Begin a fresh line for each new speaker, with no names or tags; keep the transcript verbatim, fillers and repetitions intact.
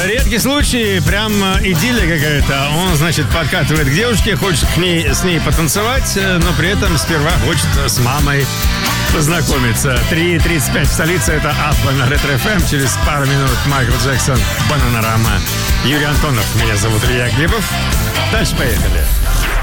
Редкий случай, прям идиллия какая-то. Он, значит, подкатывает к девушке, хочет к ней, с ней потанцевать, но при этом сперва хочет с мамой познакомиться. три тридцать пять в столице, это Абба на Ретро-эф эм. Через пару минут Майкл Джексон, Бананарама. Юрий Антонов, меня зовут Илья Глебов. Дальше поехали.